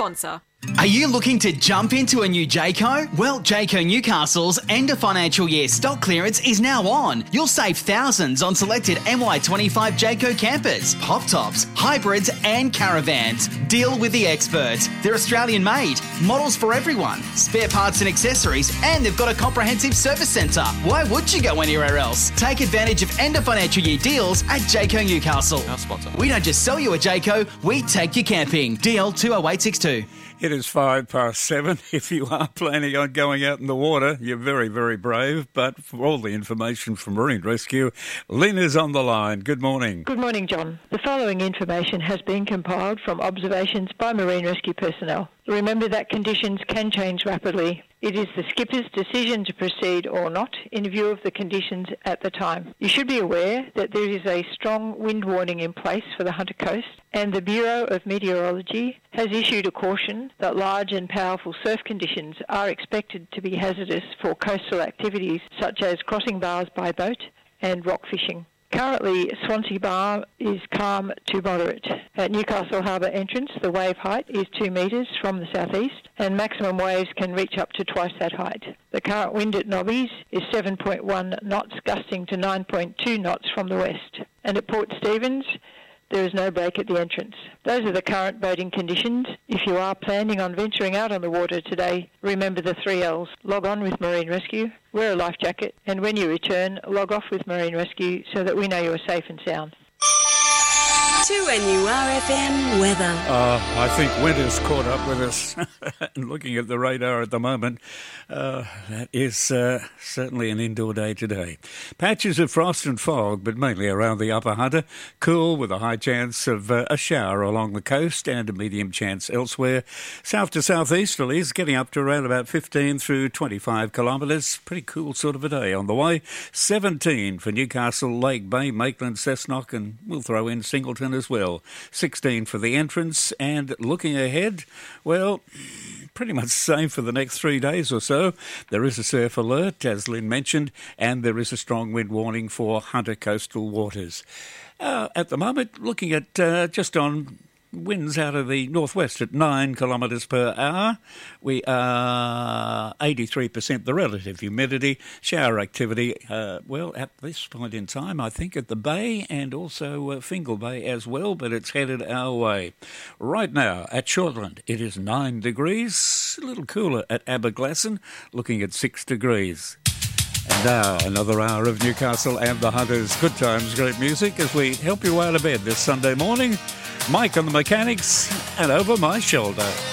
sponsor. Are you looking to jump into a new Jayco? Well, Jayco Newcastle's end of financial year stock clearance is now on. You'll save thousands on selected MY25 Jayco campers, pop tops, hybrids and caravans. Deal with the experts. They're Australian made, models for everyone, spare parts and accessories, and they've got a comprehensive service centre. Why would you go anywhere else? Take advantage of end of financial year deals at Jayco Newcastle. Our sponsor. We don't just sell you a Jayco, we take you camping. DL 20862. It is 7:05. If you are planning on going out in the water, you're very, very brave. But for all the information from Marine Rescue, Lynn is on the line. Good morning. Good morning, John. The following information has been compiled from observations by Marine Rescue personnel. Remember that conditions can change rapidly. It is the skipper's decision to proceed or not in view of the conditions at the time. You should be aware that there is a strong wind warning in place for the Hunter Coast, and the Bureau of Meteorology has issued a caution that large and powerful surf conditions are expected to be hazardous for coastal activities such as crossing bars by boat and rock fishing. Currently, Swansea Bar is calm to moderate. At Newcastle Harbour entrance, the wave height is 2 metres from the southeast, and maximum waves can reach up to twice that height. The current wind at Nobbies is 7.1 knots, gusting to 9.2 knots from the west. And at Port Stephens, there is no break at the entrance. Those are the current boating conditions. If you are planning on venturing out on the water today, remember the 3 L's. Log on with Marine Rescue, wear a life jacket, and when you return, log off with Marine Rescue so that we know you are safe and sound. 2NURFM weather. I think winter's caught up with us. Looking at the radar at the moment, that is certainly an indoor day today. Patches of frost and fog, but mainly around the Upper Hunter. Cool with a high chance of a shower along the coast and a medium chance elsewhere. South to southeasterlies getting up to around about 15 through 25 kilometres. Pretty cool sort of a day on the way. 17 for Newcastle, Lake Bay, Maitland, Cessnock, and we'll throw in Singleton as well. 16 for the entrance, and looking ahead, well, pretty much the same for the next 3 days or so. There is a surf alert, as Lynn mentioned, and there is a strong wind warning for Hunter coastal waters. At the moment, looking at just on winds out of the northwest at 9 kilometres per hour. We are 83% the relative humidity. Shower activity, well, at this point in time, I think at the Bay and also Fingal Bay as well, but it's headed our way. Right now at Shortland, it is 9 degrees, a little cooler at Aberglasslyn, looking at 6 degrees. And now, another hour of Newcastle and the Hunters. Good times, great music as we help you out of bed this Sunday morning. Mike on the mechanics, and over my shoulder.